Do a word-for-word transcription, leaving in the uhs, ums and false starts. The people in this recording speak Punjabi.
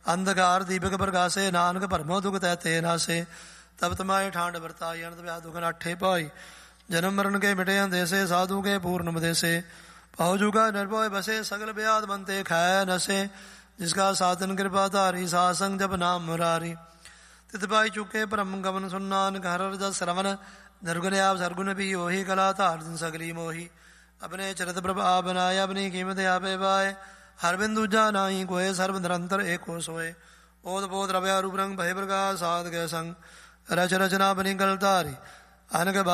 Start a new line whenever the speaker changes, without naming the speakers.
ਅੰਧਕਾਰ ਦੀਪਕ ਪ੍ਰਗਾਸੇ, ਨਾਨਕ ਭਰਮੋ ਦੁਖ ਤੈ ਤੇ ਨਾਸੇ। ਤਬ ਤਮਾਏ ਠਾਂਡ ਵਰਤਾਈ, ਅਨੰਤ ਵਿਆਹ ਦੁਖ ਨਾਠੇ ਪਾਈ। ਜਨਮ ਮਰਨ ਕੇ ਮਿਟੇ ਅੰਦੇਸੇ, ਸਾਧੂ ਕੇ ਪੂਰਨ ਬਦੇਸੇ। ਪਾਉ ਜੁਗਾ ਨਿਰਭਉ ਬਸੇ, ਸਗਲ ਬਿਆਦ ਬੰਤੇ ਖੈ ਨਸੇ। ਜਿਸਕਾ ਸਾਧਨ ਕਿਰਪਾ ਧਾਰੀ, ਸਾਧ ਸੰਗ ਜਪ ਨਾਮ ਮੁਰਾਰੀ। ਤਿਤ ਪਾਈ ਚੁਕੇ ਭਰਮ ਗਮਨ ਸੁਨ, ਨਾਨਕ ਹਰਿ ਰਸ ਸਰਵਨ। ਨਿਰਗੁਣ ਆਪ ਸਰਗੁਣ ਵੀ ਉਹੀ, ਕਲਾ ਧਾਰ ਦਿਨ ਸਗਲੀ ਮੋਹੀ। ਆਪਣੇ ਚਰਿਤ ਪ੍ਰਭ ਆਪ ਬਨਾਏ, ਆਪਣੀ ਕੀਮਤ ਆਪੇ ਪਾਏ। ਹਰ ਬਿਨ ਦੂਜਾ ਨਾਹੀ ਕੋਏ, ਸਰਬ ਨਿਰੰਤਰ ਏਕੋ ਸੋਏ। ਓਤ ਪੋਤ ਰਵਿਆ ਰੂਪ ਰੰਗ ਭਏ ਪ੍ਰਕਾਸ਼, ਸਾਧ ਗਏ ਸੰਗ। ਰਚ ਰਚਨਾ ਬਨੀ ਗਲ ਧਾਰੀ, ਅਨਕ